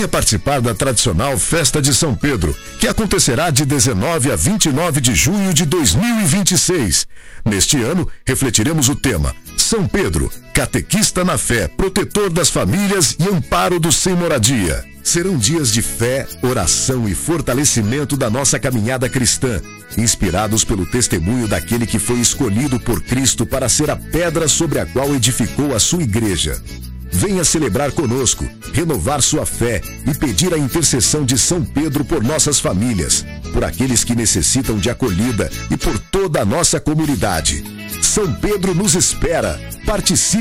Venha participar da tradicional Festa de São Pedro, que acontecerá de 19 a 29 de junho de 2026. Neste ano, refletiremos o tema São Pedro, catequista na fé, protetor das famílias e amparo dos sem moradia. Serão dias de fé, oração e fortalecimento da nossa caminhada cristã, inspirados pelo testemunho daquele que foi escolhido por Cristo para ser a pedra sobre a qual edificou a sua igreja. Venha celebrar conosco, renovar sua fé e pedir a intercessão de São Pedro por nossas famílias, por aqueles que necessitam de acolhida e por toda a nossa comunidade. São Pedro nos espera. Participe!